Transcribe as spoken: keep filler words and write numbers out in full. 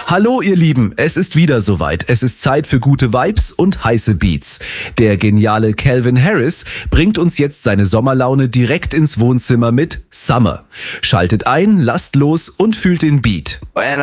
Hallo ihr Lieben, es ist wieder soweit. Es ist Zeit für gute Vibes und heiße Beats. Der geniale Calvin Harris bringt uns jetzt seine Sommerlaune direkt ins Wohnzimmer mit Summer. Schaltet ein, lasst los und fühlt den Beat.